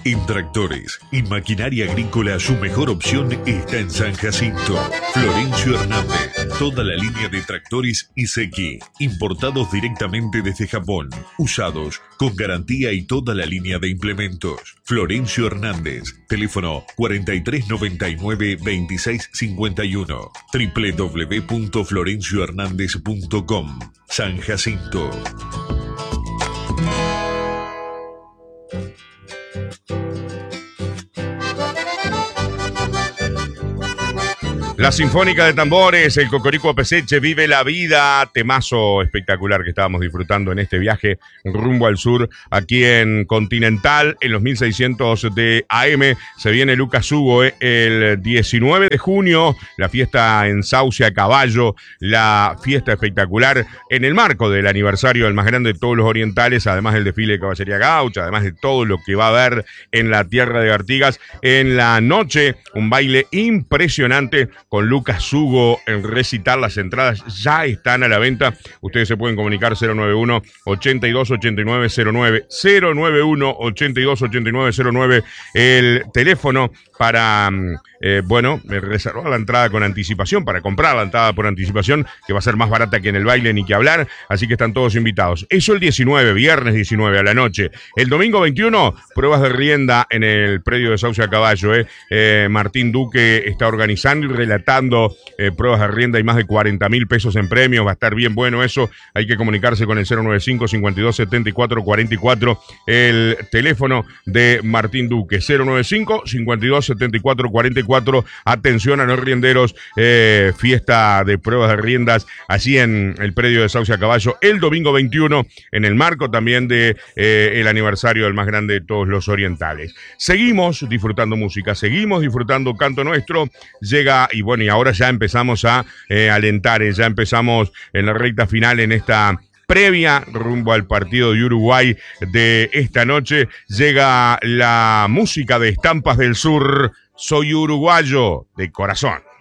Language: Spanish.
En tractores y maquinaria agrícola, su mejor opción está en San Jacinto. Florencio Hernández. Toda la línea de tractores Iseki, importados directamente desde Japón, usados, con garantía y toda la línea de implementos. Florencio Hernández. Teléfono 4399-2651. www.florenciohernandez.com. San Jacinto. La Sinfónica de Tambores, el Cocorico Peseche, Vive la Vida, temazo espectacular que estábamos disfrutando en este viaje rumbo al sur, aquí en Continental, en los 1600 de AM. Se viene Lucas Hugo el 19 de junio, la fiesta en Sauce a caballo, la fiesta espectacular en el marco del aniversario del más grande de todos los orientales, además del desfile de caballería gaucha, además de todo lo que va a haber en la tierra de Artigas. En la noche, un baile impresionante con Lucas Hugo en recital. Las entradas ya están a la venta. Ustedes se pueden comunicar 091-828909, 091-828909, el teléfono para, reservar la entrada con anticipación, para comprar la entrada por anticipación, que va a ser más barata que en el baile, ni que hablar, así que están todos invitados. Eso el 19, viernes 19 a la noche. El domingo 21, pruebas de rienda en el predio de Sauce a Caballo. Martín Duque está organizando y relatando pruebas de rienda, y más de 40.000 pesos en premios. Va a estar bien bueno eso. Hay que comunicarse con el 095-5274-44, el teléfono de Martín Duque, 095-5274-44. Atención a los rienderos, fiesta de pruebas de riendas allí en el predio de Sauce a Caballo el domingo 21, en el marco también de el aniversario del más grande de todos los orientales. Seguimos disfrutando música, seguimos disfrutando canto nuestro. Llega, y ahora ya empezamos a alentar, ya empezamos en la recta final, en esta previa rumbo al partido de Uruguay de esta noche. Llega la música de Estampas del Sur, Soy Uruguayo de Corazón.